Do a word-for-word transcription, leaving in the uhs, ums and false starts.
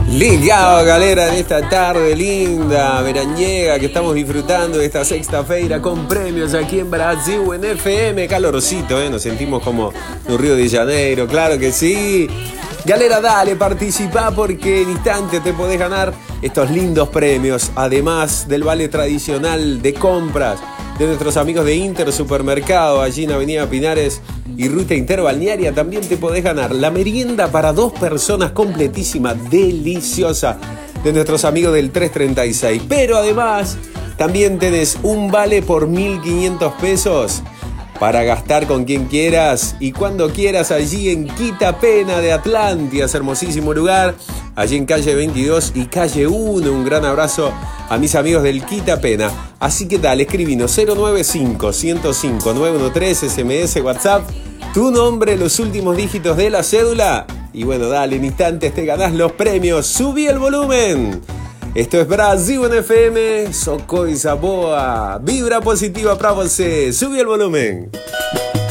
Ligado, galera, en esta tarde linda, veraniega, que estamos disfrutando de esta sexta feira con premios aquí en Brasil, en F M. Calorcito, ¿eh? Nos sentimos como en Río de Janeiro, claro que sí. Galera, dale, participá porque en instante te podés ganar estos lindos premios, además del vale tradicional de compras de nuestros amigos de Inter Supermercado, allí en Avenida Pinares y Ruta Interbalnearia. También te podés ganar la merienda para dos personas completísima, deliciosa, de nuestros amigos del tres treinta y seis. Pero además, también tenés un vale por mil quinientos pesos para gastar con quien quieras y cuando quieras allí en Quitapena de Atlántida, hermosísimo lugar, allí en calle veintidós y calle uno. Un gran abrazo a mis amigos del Quitapena. Así que dale, escribinos cero nueve cinco, ciento cinco, nueve uno tres, S M S, WhatsApp, tu nombre, los últimos dígitos de la cédula. Y bueno, dale, en instantes te ganás los premios. Subí el volumen. Esto es Brasil en F M, Socoy Saboa, vibra positiva para você. Subí el volumen.